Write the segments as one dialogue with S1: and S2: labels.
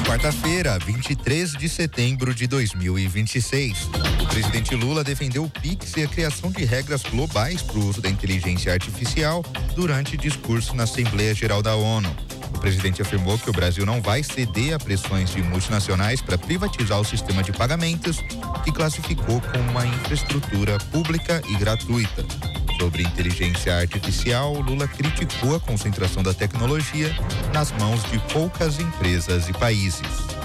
S1: Quarta-feira, 23 de setembro de 2026. O presidente Lula defendeu o Pix e a criação de regras globais para o uso da inteligência artificial durante discurso na Assembleia Geral da ONU. O presidente afirmou que o Brasil não vai ceder a pressões de multinacionais para privatizar o sistema de pagamentos, que classificou como uma infraestrutura pública e gratuita. Sobre inteligência artificial, Lula criticou a concentração da tecnologia nas mãos de poucas empresas e países.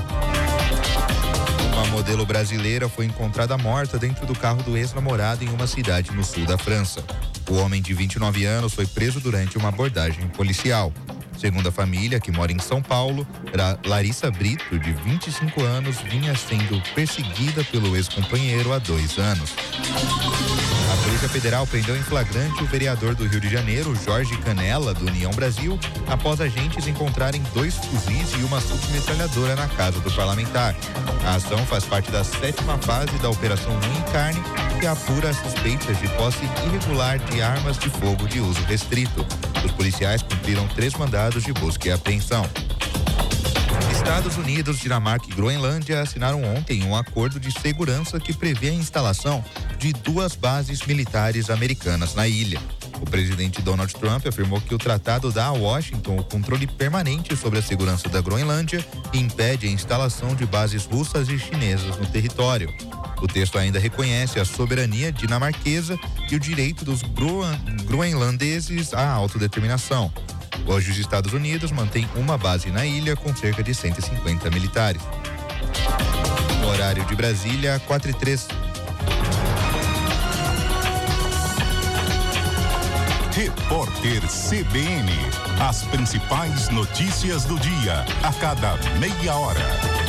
S1: Uma modelo brasileira foi encontrada morta dentro do carro do ex-namorado em uma cidade no sul da França. O homem de 29 anos foi preso durante uma abordagem policial. Segundo a família, que mora em São Paulo, Larissa Brito, de 25 anos, vinha sendo perseguida pelo ex-companheiro há 2 anos. A Polícia Federal prendeu em flagrante o vereador do Rio de Janeiro, Jorge Canella, do União Brasil, após agentes encontrarem 2 fuzis e uma submetralhadora na casa do parlamentar. A ação faz parte da 7ª fase da Operação Unha e Carne, que apura suspeitas de posse irregular de armas de fogo de uso restrito. Os policiais cumpriram 3 mandados de busca e apreensão. Estados Unidos, Dinamarca e Groenlândia assinaram ontem um acordo de segurança que prevê a instalação de 2 bases militares americanas na ilha. O presidente Donald Trump afirmou que o tratado dá a Washington o controle permanente sobre a segurança da Groenlândia e impede a instalação de bases russas e chinesas no território. O texto ainda reconhece a soberania dinamarquesa e o direito dos groenlandeses à autodeterminação. Hoje, os Estados Unidos mantêm uma base na ilha com cerca de 150 militares. No horário de Brasília, 4h03.
S2: Repórter CBN. As principais notícias do dia, a cada meia hora.